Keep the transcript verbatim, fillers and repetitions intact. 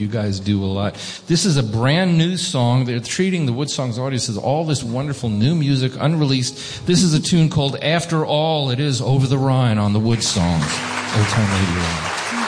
You guys do a lot. This is a brand new song. They're treating the Wood Songs audience as all this wonderful new music, unreleased. This is a tune called After All It Is Over the Rhine on the Wood Songs. Old Time Radio.